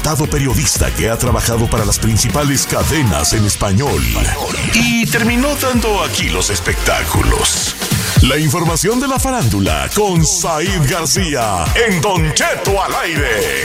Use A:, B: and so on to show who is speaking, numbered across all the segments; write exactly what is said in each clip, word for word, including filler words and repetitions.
A: experimentado periodista que ha trabajado para las principales cadenas en español y terminó dando aquí los espectáculos. La información de la farándula con Said García en Don Cheto al aire.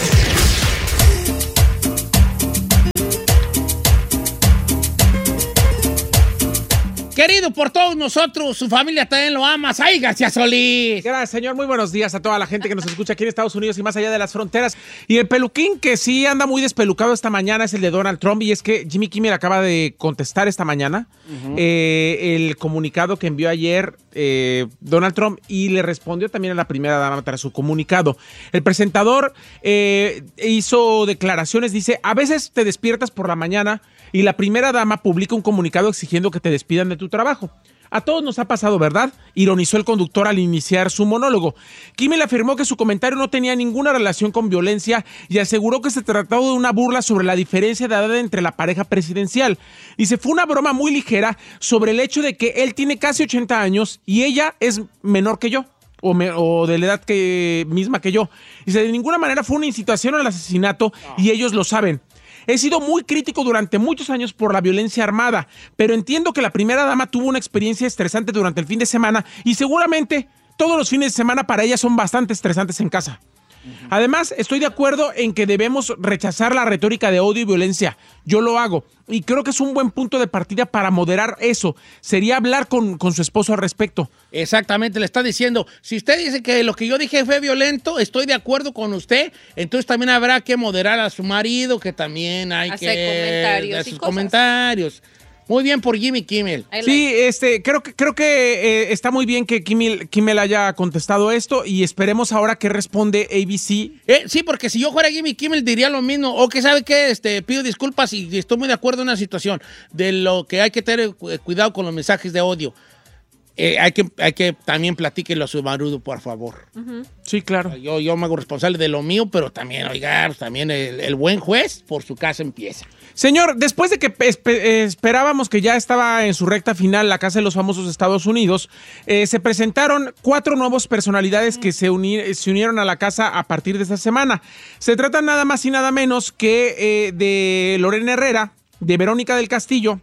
B: Querido por todos nosotros, su familia también lo ama. ¡Ay, García Solís!
C: Gracias, señor. Muy buenos días a toda la gente que nos escucha aquí en Estados Unidos y más allá de las fronteras. Y el peluquín que sí anda muy despelucado esta mañana es el de Donald Trump. Y es que Jimmy Kimmel acaba de contestar esta mañana uh-huh. eh, el comunicado que envió ayer eh, Donald Trump y le respondió también a la primera dama tras su comunicado. El presentador eh, hizo declaraciones, dice, a veces te despiertas por la mañana y la primera dama publica un comunicado exigiendo que te despidan de tu trabajo. A todos nos ha pasado, ¿verdad? Ironizó el conductor al iniciar su monólogo. Kimmel afirmó que su comentario no tenía ninguna relación con violencia y aseguró que se trataba de una burla sobre la diferencia de edad entre la pareja presidencial. Dice, fue una broma muy ligera sobre el hecho de que él tiene casi ochenta años y ella es menor que yo. O, me, o de la edad que, misma que yo. Dice, de ninguna manera fue una incitación al asesinato y ellos lo saben. He sido muy crítico durante muchos años por la violencia armada, pero entiendo que la primera dama tuvo una experiencia estresante durante el fin de semana y seguramente todos los fines de semana para ella son bastante estresantes en casa. Uh-huh. Además, estoy de acuerdo en que debemos rechazar la retórica de odio y violencia. Yo lo hago y creo que es un buen punto de partida para moderar eso. Sería hablar con, con su esposo al respecto.
B: Exactamente, le está diciendo, si usted dice que lo que yo dije fue violento, estoy de acuerdo con usted, entonces también habrá que moderar a su marido, que también hay
D: Hacer
B: que...
D: comentarios
B: hacer
D: y
B: comentarios.
D: Cosas.
B: Muy bien por Jimmy Kimmel.
C: Like. Sí, este, creo que, creo que eh, está muy bien que Kimmel, Kimmel haya contestado esto y esperemos ahora que responde A B C.
B: Eh, sí, porque si yo fuera Jimmy Kimmel diría lo mismo. O que sabe que este, pido disculpas y estoy muy de acuerdo en una situación de lo que hay que tener cuidado con los mensajes de odio. Eh, hay, que, hay que también platíquenlo a su marido, por favor.
C: Uh-huh. Sí, claro.
B: Yo, yo me hago responsable de lo mío, pero también, oiga, pues también el, el buen juez por su casa empieza.
C: Señor, después de que esp- esperábamos que ya estaba en su recta final la Casa de los Famosos de Estados Unidos, eh, se presentaron cuatro nuevas personalidades que se, uni- se unieron a la casa a partir de esta semana. Se trata nada más y nada menos que eh, de Lorena Herrera, de Verónica del Castillo,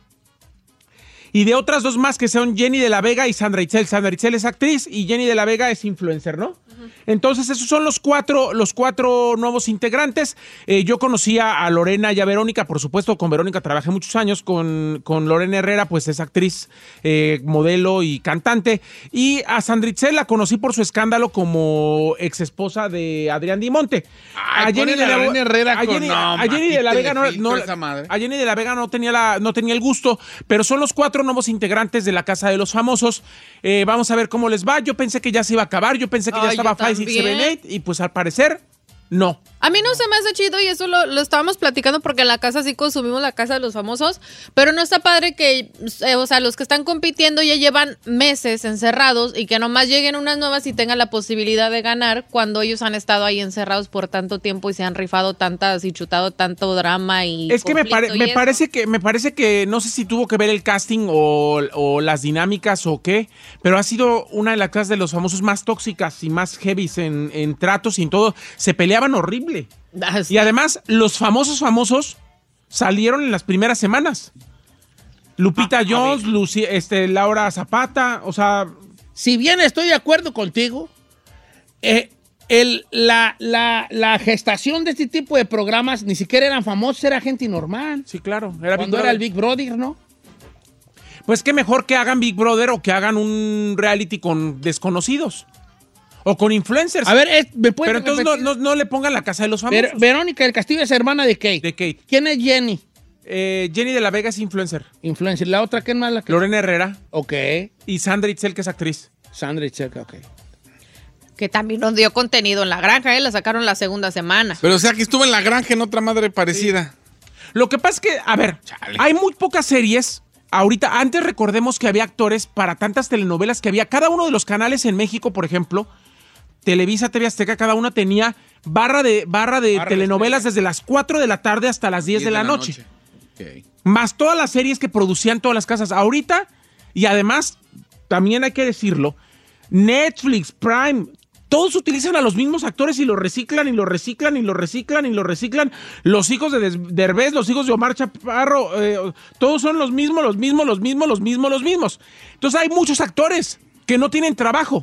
C: y de otras dos más que son Jenny de la Vega y Sandra Itzel. Sandra Itzel es actriz y Jenny de la Vega es influencer, ¿no? Uh-huh. Entonces esos son los cuatro, los cuatro nuevos integrantes. Eh, yo conocía a Lorena y a Verónica, por supuesto, con Verónica trabajé muchos años, con, con Lorena Herrera pues es actriz, eh, modelo y cantante. Y a Sandra Itzel la conocí por su escándalo como ex esposa de Adrián Dimonte.
E: Ay, a Jenny de la Lorena Herrera
C: a Jenny,
E: con, no,
C: a Jenny de la Vega no, no
E: a
C: Jenny de la Vega no tenía la, no tenía el gusto, pero son los cuatro nuevos integrantes de la Casa de los Famosos. Eh, vamos a ver cómo les va. Yo pensé que ya se iba a acabar, yo pensé que
D: Ay,
C: ya estaba Five, Six, Seven, Eight y pues al parecer no.
D: A mí no se me hace chido y eso lo, lo estábamos platicando porque en la casa sí consumimos la Casa de los Famosos, pero no está padre que, eh, o sea, los que están compitiendo ya llevan meses encerrados y que nomás lleguen unas nuevas y tengan la posibilidad de ganar cuando ellos han estado ahí encerrados por tanto tiempo y se han rifado tantas y chutado tanto drama y
C: es que me, pare, me parece que me parece que no sé si tuvo que ver el casting o, o las dinámicas o qué, pero ha sido una de las casas de los famosos más tóxicas y más heavies en, en tratos y en todo. Se peleaban horrible. Y además, los famosos famosos salieron en las primeras semanas. Lupita ah, Jones, Lucy, este, Laura Zapata, o sea...
B: Si bien estoy de acuerdo contigo, eh, el, la, la, la gestación de este tipo de programas ni siquiera eran famosos, era gente normal.
C: Sí, claro. Era
B: Cuando
C: Big
B: era el Big Brother, ¿no?
C: Pues qué mejor que hagan Big Brother o que hagan un reality con desconocidos. O con influencers.
B: A ver, es, ¿me puedes
C: Pero entonces no, no, no le pongan la Casa de los Famosos.
B: Ver, Verónica del Castillo es hermana de Kate.
C: De Kate.
B: ¿Quién es Jenny?
C: Eh, Jenny de la Vega es influencer.
B: Influencer. ¿La otra quién más? La que...
C: Lorena Herrera.
B: Ok.
C: Y Sandra Itzel, que es actriz.
B: Sandra Itzel, ok.
D: Que también nos dio contenido en La Granja, ¿eh? La sacaron la segunda semana.
E: Pero o sea, que estuvo en La Granja en otra madre parecida.
C: Sí. Lo que pasa es que, a ver, Chale. hay muy pocas series. Ahorita, antes recordemos que había actores para tantas telenovelas que había. Cada uno de los canales en México, por ejemplo... Televisa, T V Azteca, cada una tenía barra de, barra de barra telenovelas de desde las cuatro de la tarde hasta las diez de la, de la noche. noche. Okay. Más todas las series que producían todas las casas. Ahorita, y además, también hay que decirlo, Netflix, Prime, todos utilizan a los mismos actores y los reciclan y los reciclan y los reciclan y los reciclan. Los hijos de Derbez, los hijos de Omar Chaparro, eh, todos son los mismos, los mismos, los mismos, los mismos, los mismos. Entonces hay muchos actores que no tienen trabajo.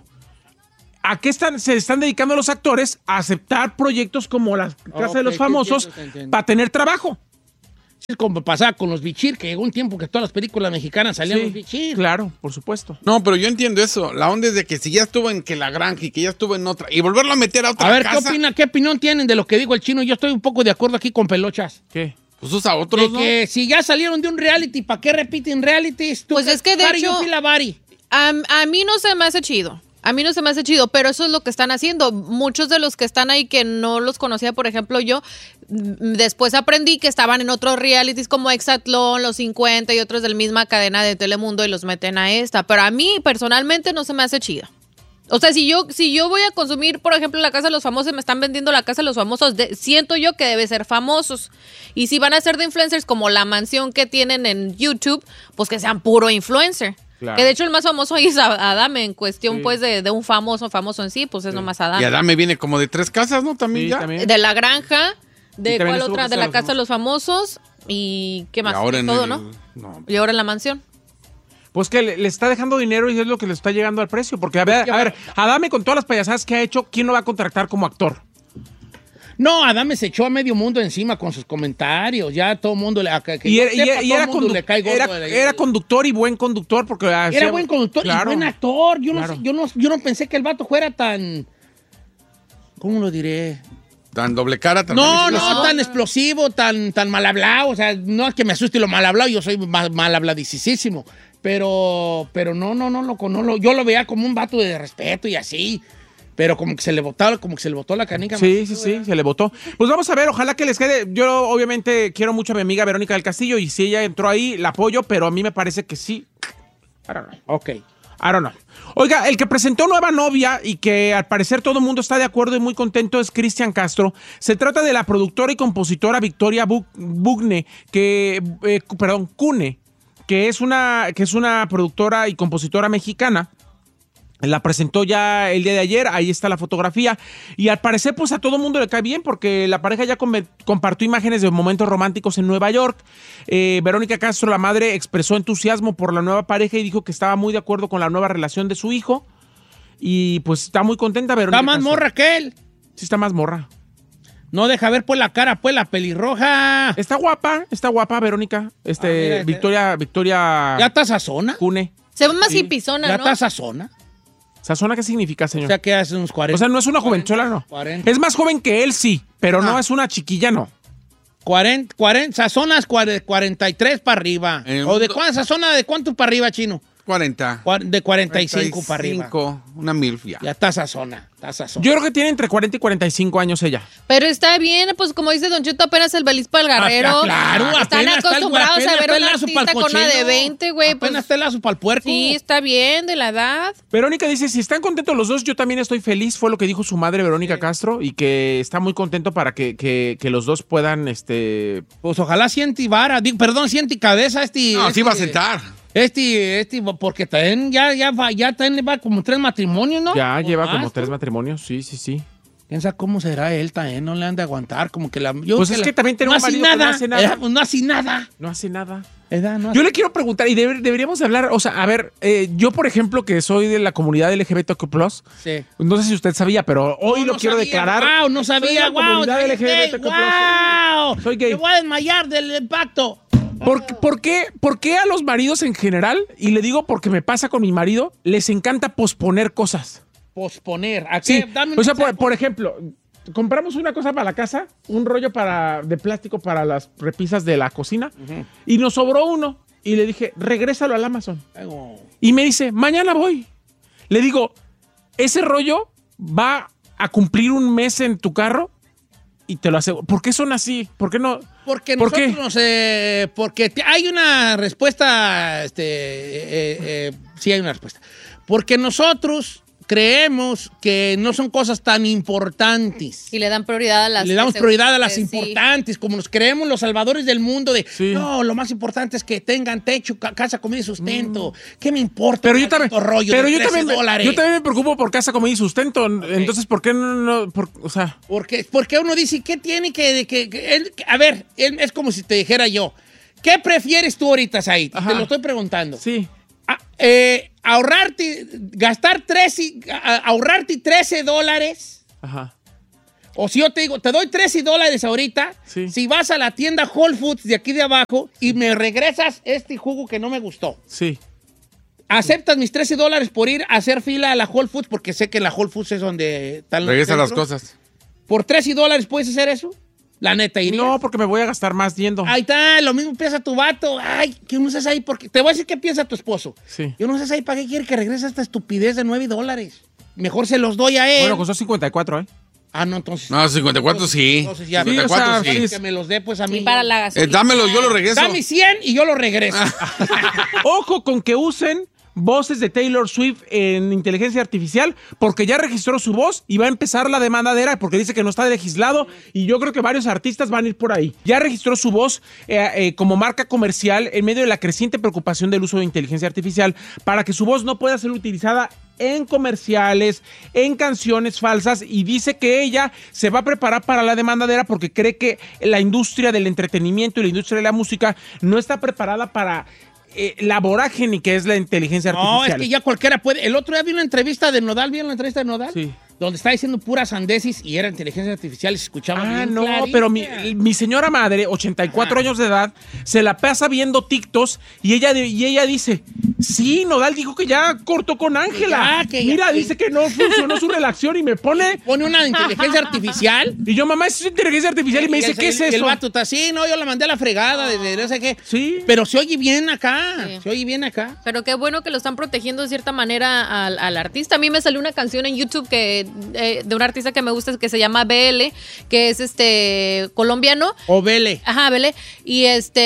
C: ¿A qué están, se están dedicando los actores? A aceptar proyectos como la Casa
B: Okay,
C: de los Famosos para tener trabajo.
B: Es como pasaba con los Bichir, que llegó un tiempo que todas las películas mexicanas salían
C: Sí,
B: los Bichir.
C: claro, por supuesto.
E: No, pero yo entiendo eso. La onda es de que si ya estuvo en que la granja y que ya estuvo en otra, y volverlo a meter a otra
B: A ver,
E: casa,
B: ¿qué opina, qué opinión tienen de lo que digo el chino? Yo estoy un poco de acuerdo aquí con Pelochas.
C: ¿Qué?
E: pues usa
B: De
E: otros, ¿no?
B: que si ya salieron de un reality, ¿para qué repiten realities? Tú,
D: Pues es que de
B: Bari,
D: hecho-
B: yo fui la Bari.
D: A, a mí no se me hace chido. A mí no se me hace chido, pero eso es lo que están haciendo. Muchos de los que están ahí que no los conocía, por ejemplo, yo, mm, después aprendí que estaban en otros realities como Exatlón, Los cincuenta y otros de la misma cadena de Telemundo y los meten a esta. Pero a mí, personalmente, no se me hace chido. O sea, si yo, si yo voy a consumir, por ejemplo, la Casa de los Famosos, me están vendiendo la Casa de los Famosos, de- siento yo que debe ser famosos. Y si van a ser de influencers como la mansión que tienen en YouTube, pues que sean puro influencer.
C: Claro.
D: Que de hecho el más famoso ahí es A- Adame, en cuestión
C: Sí.
D: pues de, de un famoso, famoso en sí, pues es nomás Adame.
E: Y Adame viene como de tres casas, ¿no? También
C: Sí,
E: ya.
C: también.
D: De la granja,
C: Y
D: de
C: también
D: cuál
C: estuvo
D: otra,
C: Casa
D: de
C: de
D: la
C: los
D: Casa de los Famosos y qué más,
E: Y ahora en
D: todo,
E: el-
D: ¿no?
E: no.
D: Y ahora en la mansión.
C: Pues que le, le está dejando dinero y es lo que le está llegando al precio. Porque, a ver, a ver, Adame con todas las payasadas que ha hecho, ¿quién lo va a contratar como actor?
B: No, Adame se echó a medio mundo encima con sus comentarios. Ya todo el mundo le... Que, que
C: Y
B: yo
C: era, y
B: sepa,
C: era- y
B: todo
C: era,
B: mundo
C: condu-
B: le cae gordo
C: era-
B: el-
C: era conductor y buen conductor porque
B: Era
C: hacía-
B: buen conductor
C: Claro.
B: y buen actor. Yo,
C: Claro.
B: no, sé- yo, no, yo no pensé que el vato fuera tan... ¿Cómo lo diré?
E: Tan doble cara, tan
B: No,
E: explosivo.
B: no, tan explosivo, tan, tan mal hablado. O sea, no es que me asuste lo mal hablado, yo soy mal, mal habladicísimo. Pero, pero no, no, no, loco, no, lo, yo lo veía como un vato de respeto y así. Pero como que se le botó, como que se le botó la canica.
C: Sí, sí, sí, se le votó. Pues vamos a ver, ojalá que les quede. Yo obviamente quiero mucho a mi amiga Verónica del Castillo y si ella entró ahí, la apoyo, pero a mí me parece que sí. I don't know.
B: Ok.
C: I don't know. Oiga, el que presentó nueva novia y que al parecer todo el mundo está de acuerdo y muy contento es Cristian Castro. Se trata de la productora y compositora Victoria Bu- Bugne, que, eh, perdón, Cune, que es una, que es una productora y compositora mexicana. La presentó ya el día de ayer, ahí está la fotografía. Y al parecer, pues a todo mundo le cae bien porque la pareja ya com- compartió imágenes de momentos románticos en Nueva York. Eh, Verónica Castro, la madre, expresó entusiasmo por la nueva pareja y dijo que estaba muy de acuerdo con la nueva relación de su hijo. Y pues está muy contenta Verónica
B: Está más
C: Castro.
B: morra que él.
C: Sí, está más morra.
B: No deja ver pues la cara, pues la pelirroja.
C: Está guapa, está guapa Verónica. Este,
B: Ah, mira,
C: Victoria, Victoria
B: ¿Ya está sazona?
C: Cune.
D: Se ve más
C: Sí.
D: hipizona,
B: ¿Ya
D: ¿no?
B: está sazona?
C: ¿Sazona qué significa,
B: O
C: señor?
B: sea, que hace unos cuarenta.
C: O sea, no es una jovenchola, no.
B: cuarenta.
C: Es más joven que él, sí, pero no
B: Ah.
C: es una chiquilla, no.
B: cuarenta, cuarenta, sazonas cuare- cuarenta y tres para arriba.
E: En el
B: ¿O de
E: mundo-
B: cuántas sazona de cuánto para arriba, chino?
E: cuarenta.
B: Cua- De cuarenta y cinco para arriba.
E: cuarenta y cinco, una milf ya.
B: Ya está sazona, está sazona.
C: Yo creo que tiene entre cuarenta y cuarenta y cinco años ella.
D: Pero está bien, pues como dice Don Cheto, apenas el Belispa el Guerrero.
B: Ah, claro,
D: Están
B: apenas está el-
D: acostumbrados
B: apenas
D: a ver
B: está el
D: una
B: lazo
D: artista
B: pa'l
D: con una de
B: cochino.
D: veinte, güey.
B: Apenas
D: Pues
B: está el lazo para el puerco.
D: sí, está bien, de la edad.
C: Verónica dice, si están contentos los dos, yo también estoy feliz. Fue lo que dijo su madre, Verónica Castro, y que está muy contento para que, que, que los dos puedan, este...
B: Pues ojalá siente vara, digo, perdón, siente cabeza este.
E: No,
B: este,
E: sí va a sentar.
B: Este, este, porque también ya, ya va, ya también le va como tres matrimonios, ¿no?
C: Ya
B: ¿O
C: lleva
B: más,
C: como tres
B: no?
C: matrimonios, sí, sí, sí.
B: Piensa cómo será él también, no le han de aguantar, como que la... yo
C: Pues
B: que
C: es
B: la-
C: que también tiene
B: no
C: un
B: hace
C: marido que no
B: nada,
C: hace nada.
B: eh, pues no hace nada.
C: No hace nada.
B: ¿Verdad? No
C: Yo
B: hace-
C: le quiero preguntar, y debe- deberíamos hablar, o sea, a ver, eh, yo por ejemplo, que soy de la comunidad L G B T Q plus,
B: Sí.
C: no sé si usted sabía, pero hoy
B: No,
C: lo
B: no
C: quiero
B: sabía.
C: declarar.
B: Wow, no
C: Soy de
B: sabía,
C: la
B: wow.
C: comunidad
B: soy
C: L G B T Q plus.
B: gay, wow.
C: Soy gay.
B: Me voy a desmayar del impacto.
C: ¿Por, por qué, ¿Por qué a los maridos en general, y le digo porque me pasa con mi marido, les encanta posponer cosas?
B: Posponer. ¿A
C: Sí,
B: qué? Dame un
C: o sea, por,
B: consejo.
C: por ejemplo, compramos una cosa para la casa, un rollo para, de plástico para las repisas de la cocina, y nos sobró uno, y le dije, regrésalo al Amazon.
B: Algo-
C: Y me dice, mañana voy. Le digo, ese rollo va a cumplir un mes en tu carro y te lo aseguro. ¿Por qué son así? ¿Por qué no?
B: Porque
C: ¿Por qué?
B: nosotros nos, eh, porque te- hay una respuesta, este, eh, eh, sí hay una respuesta. Porque nosotros creemos que no son cosas tan importantes.
D: Y le dan prioridad a las...
B: Le damos
D: que
B: prioridad a las
D: sí.
B: importantes, como nos creemos los salvadores del mundo de,
C: Sí.
B: no, lo más importante es que tengan techo, ca- casa, comida y sustento. Mm. ¿Qué me importa?
C: Pero yo también,
B: rollo
C: pero
B: de
C: yo
B: trece
C: también, me-
B: dólares?
C: yo también me preocupo por casa, comida y sustento. Entonces, ¿por qué no? no por- o sea,
B: Porque, porque uno dice, ¿qué tiene que...? que, que él- a ver, él- es como si te dijera yo, ¿qué prefieres tú ahorita, Said?
C: Ajá.
B: Te lo estoy preguntando.
C: sí.
B: Ah, eh, ahorrarte, gastar trece, a- ahorrarte trece dólares,
C: Ajá.
B: o si yo te digo, te doy trece dólares ahorita,
C: Sí.
B: si vas a la tienda Whole Foods de aquí de abajo y me regresas este jugo que no me gustó.
C: Sí.
B: ¿Aceptas mis trece dólares por ir a hacer fila a la Whole Foods? Porque sé que la Whole Foods es donde están los
E: Regresa las
B: centros.
E: cosas.
B: ¿Por trece dólares puedes hacer eso? La neta, iría.
C: No, porque me voy a gastar más yendo.
B: Ahí está, lo mismo piensa tu vato. Ay, que no seas ahí porque... Te voy a decir qué piensa tu esposo.
C: Sí.
B: Yo no sé ahí para qué quiere que regrese esta estupidez de nueve dólares. Mejor se los doy a él.
C: Bueno, costó cincuenta y cuatro, ¿eh?
B: Ah, no, entonces...
E: No, cincuenta y cuatro sí.
B: Entonces ya,
C: Sí, o
E: cincuenta y cuatro
C: sea,
E: sí.
C: sí.
B: que me los dé pues a mí.
D: Y para la
E: Eh,
D: gasolina.
E: dámelo, yo lo regreso.
B: Dame cien y yo lo regreso.
C: Ojo con que usen voces de Taylor Swift en inteligencia artificial, porque ya registró su voz y va a empezar la demandadera porque dice que no está legislado, y yo creo que varios artistas van a ir por ahí. Ya registró su voz eh, eh, como marca comercial en medio de la creciente preocupación del uso de inteligencia artificial para que su voz no pueda ser utilizada en comerciales, en canciones falsas, y dice que ella se va a preparar para la demandadera porque cree que la industria del entretenimiento y la industria de la música no está preparada para eh, la vorágine que es la inteligencia
B: No,
C: artificial.
B: es que ya cualquiera puede. El otro día vi una entrevista de Nodal, ¿vieron la entrevista de Nodal?
C: Sí.
B: Donde está diciendo puras sandeces y era inteligencia artificial y se escuchaba
C: Ah,
B: bien
C: no,
B: clarita.
C: pero mi, mi señora madre, ochenta y cuatro años de edad, se la pasa viendo TikToks y ella, y ella dice, sí, Nodal dijo que ya cortó con Ángela.
B: ya, que ya-
C: Mira, dice que no funcionó su relación y me pone...
B: Pone una inteligencia artificial.
C: Y yo, mamá, es inteligencia artificial, y me dice,
B: el-
C: ¿qué es
B: y el
C: eso?
B: vato está así, no, yo la mandé a la fregada, desde no sé qué.
C: Sí.
B: Pero se oye bien acá,
D: Sí.
B: se oye bien acá.
D: Pero qué bueno que lo están protegiendo de cierta manera al, al artista. A mí me salió una canción en YouTube que eh, de un artista que me gusta, que se llama B L, que es este colombiano.
B: O vele.
D: Ajá, Bele. Y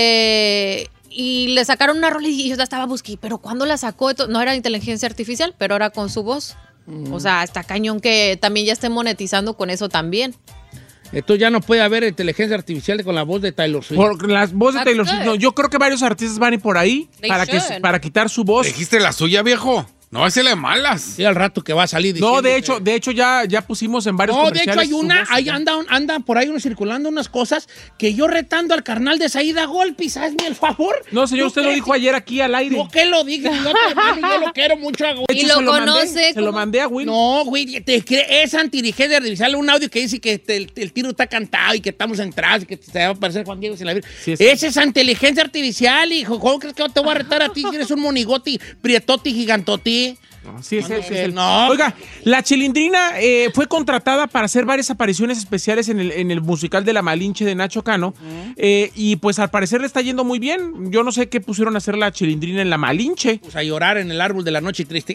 D: este. Y le sacaron una rola y yo la estaba buscando. Pero ¿cuándo la sacó? No era inteligencia artificial, pero era con su voz.
B: Mm.
D: O sea, está cañón que también ya esté monetizando con eso también.
B: Entonces ya no puede haber inteligencia artificial con la voz de Taylor Swift.
C: Por las voces de
D: That's
C: Taylor Swift,
D: good.
C: no, yo creo que varios artistas van a ir por ahí
D: They
C: para, que,
D: should.
C: para quitar su voz.
E: ¿Dijiste la suya, viejo? No, ese le malas.
B: Sí, al rato que va a salir diciendo
C: No, de
B: que-
C: hecho, de hecho ya, ya pusimos en varios
B: No, de hecho
C: comerciales
B: hay
C: su
B: una,
C: voz,
B: hay,
C: ya.
B: anda, anda por ahí uno circulando unas cosas que yo retando al carnal de Saída Golpis, hazme el favor.
C: No, señor,
B: ¿Tú
C: usted lo
B: crees
C: dijo ayer aquí al aire.
B: Yo que lo dije, yo, te- hermano, yo lo quiero mucho a Will.
C: De hecho,
D: Y lo
C: se mandé,
D: conoce
C: se lo
D: como-
C: mandé a Will.
B: No, güey, te cre- es inteligencia artificial, un audio que dice que te- el, el tiro está cantado y que estamos entrados y que te va a aparecer Juan Diego sin la Virgen.
C: Sí, es-
B: Esa es inteligencia artificial, hijo. ¿Cómo crees que te voy a retar a ti? Que eres un monigoti, prietoti, gigantoti.
C: No, sí, es
B: No,
C: él, sí es
B: que
C: él.
B: no.
C: Oiga, la Chilindrina eh, fue contratada para hacer varias apariciones especiales en el, en el musical de La Malinche de Nacho Cano. eh, y pues al parecer le está yendo muy bien. Yo no sé qué pusieron a hacer la Chilindrina en La Malinche.
B: Pues a llorar en el árbol de la noche triste.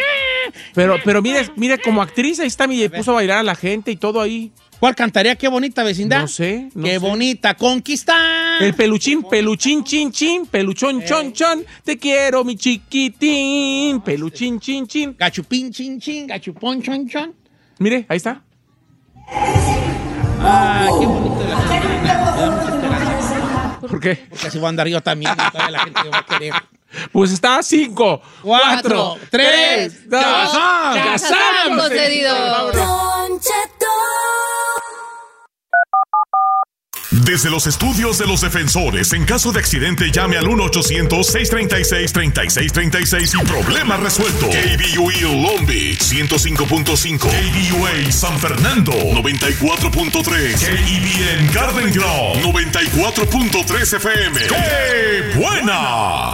C: Pero, pero mire, mire, como actriz ahí está, y puso a bailar a la gente y todo ahí.
B: ¿Cuál cantaría? Qué bonita vecindad.
C: No sé, no
B: Qué
C: sé.
B: bonita conquista.
C: El peluchín, peluchín, chin, chin, peluchón, chon, chon. Te quiero, mi chiquitín. Peluchín, chin, chin.
B: Gachupín, chin, chin, gachupón, chon, chon.
C: Mire, ahí está.
B: Ah, qué bonito la canción. Me da mucha esperanza.
C: ¿Por qué?
B: Porque así voy a andar yo también. Y todavía la gente me va a querer.
C: Pues está a cinco,
B: Cuatro,
C: cuatro,
B: tres,
C: tres, dos,
B: ¡Casado!
C: ¡casado!
D: Concedido.
F: Don Cheto.
A: Desde los estudios de los defensores, en caso de accidente, llame al uno ochocientos, seiscientos treinta y seis, treinta y seis treinta y seis y problema resuelto. K B U E Long Beach, ciento cinco punto cinco. K B U A San Fernando, noventa y cuatro punto tres. K E B N Garden Grove, noventa y cuatro punto tres F M. ¡Qué buena!